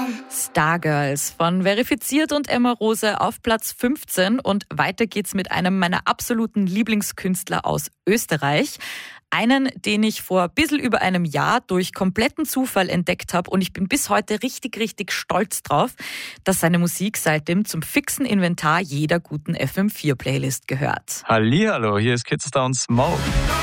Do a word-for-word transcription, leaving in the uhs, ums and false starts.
Stargirls von Verifiziert und Emma Rose auf Platz fünfzehn. Und weiter geht's mit einem meiner absoluten Lieblingskünstler aus Österreich. Einen, den ich vor ein bisschen über einem Jahr durch kompletten Zufall entdeckt habe. Und ich bin bis heute richtig, richtig stolz drauf, dass seine Musik seitdem zum fixen Inventar jeder guten F M vier Playlist gehört. Hallihallo, hier ist Kids Downs Mo.